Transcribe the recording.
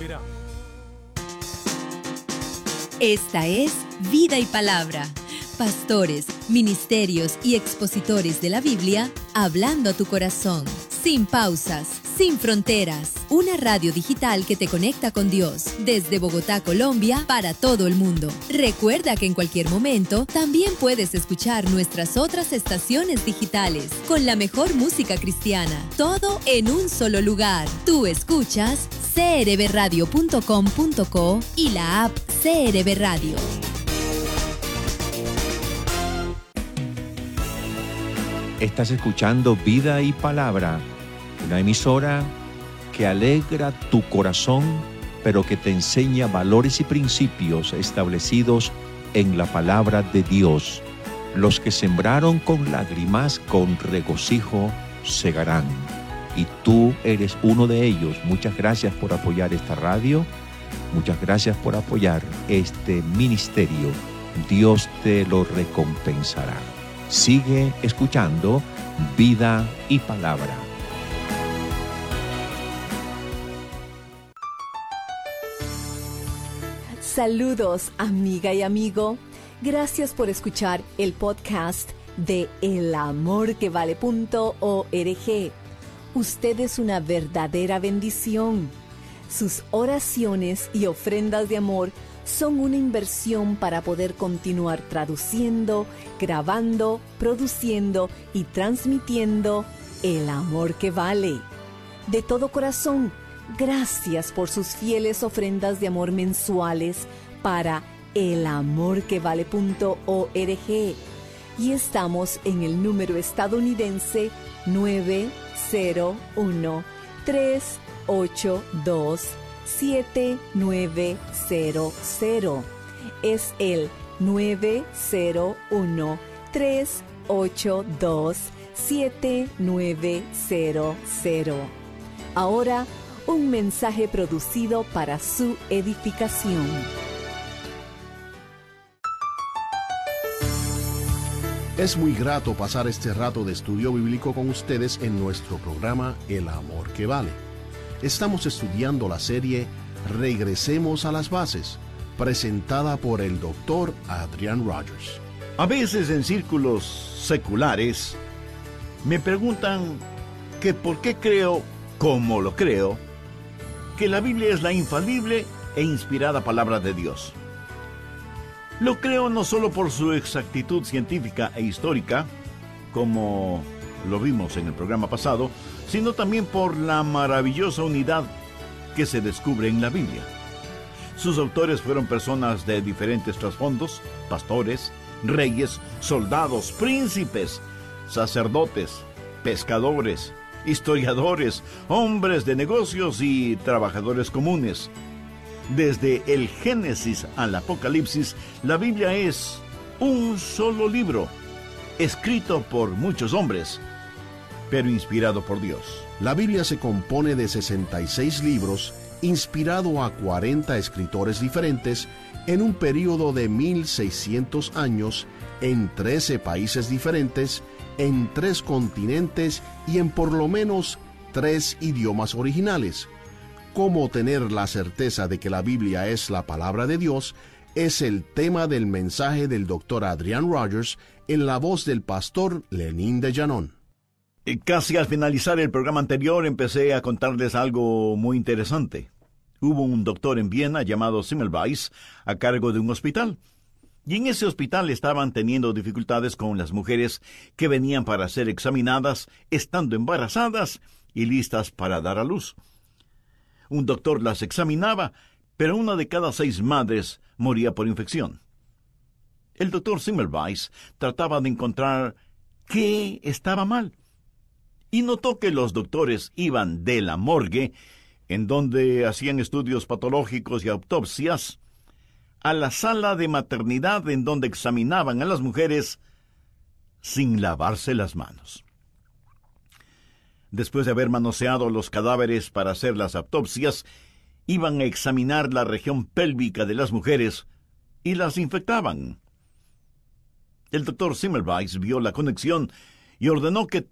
servirá. Esta es Vida y Palabra. Pastores, ministerios y expositores de la Biblia hablando a tu corazón. Sin pausas, sin fronteras. Una radio digital que te conecta con Dios. Desde Bogotá, Colombia, para todo el mundo. Recuerda que en cualquier momento también puedes escuchar nuestras otras estaciones digitales con la mejor música cristiana. Todo en un solo lugar. Tú escuchas crbradio.com.co y la app CRB Radio. Estás escuchando Vida y Palabra, una emisora que alegra tu corazón, pero que te enseña valores y principios establecidos en la palabra de Dios. Los que sembraron con lágrimas, con regocijo segarán. Y tú eres uno de ellos. Muchas gracias por apoyar esta radio. Muchas gracias por apoyar este ministerio. Dios te lo recompensará. Sigue escuchando Vida y Palabra. Saludos, amiga y amigo. Gracias por escuchar el podcast de elamorquevale.org. Usted es una verdadera bendición. Sus oraciones y ofrendas de amor son una inversión para poder continuar traduciendo, grabando, produciendo y transmitiendo el amor que vale. De todo corazón, gracias por sus fieles ofrendas de amor mensuales para elamorquevale.org. Y estamos en el número estadounidense 901-382-7900. Es el 901-382-7900. Ahora, un mensaje producido para su edificación. Es muy grato pasar este rato de estudio bíblico con ustedes en nuestro programa El Amor que Vale. Estamos estudiando la serie Regresemos a las Bases, presentada por el Dr. Adrian Rogers. A veces en círculos seculares me preguntan que por qué creo, como lo creo, que la Biblia es la infalible e inspirada palabra de Dios. Lo creo no solo por su exactitud científica e histórica, como lo vimos en el programa pasado, sino también por la maravillosa unidad que se descubre en la Biblia. Sus autores fueron personas de diferentes trasfondos: pastores, reyes, soldados, príncipes, sacerdotes, pescadores, historiadores, hombres de negocios y trabajadores comunes. Desde el Génesis al Apocalipsis, la Biblia es un solo libro, escrito por muchos hombres, pero inspirado por Dios. La Biblia se compone de 66 libros, inspirado a 40 escritores diferentes en un período de 1600 años, en 13 países diferentes, en 3 continentes y en por lo menos 3 idiomas originales. Cómo tener la certeza de que la Biblia es la palabra de Dios es el tema del mensaje del Dr. Adrian Rogers en la voz del pastor Lenín de Llanón. Casi al finalizar el programa anterior empecé a contarles algo muy interesante. Hubo un doctor en Viena llamado Semmelweis a cargo de un hospital. Y en ese hospital estaban teniendo dificultades con las mujeres que venían para ser examinadas estando embarazadas y listas para dar a luz. Un doctor las examinaba, pero una de cada 6 madres moría por infección. El doctor Semmelweis trataba de encontrar qué estaba mal, y notó que los doctores iban de la morgue, en donde hacían estudios patológicos y autopsias, a la sala de maternidad en donde examinaban a las mujeres sin lavarse las manos. Después de haber manoseado los cadáveres para hacer las autopsias, iban a examinar la región pélvica de las mujeres y las infectaban. El doctor Semmelweis vio la conexión y ordenó que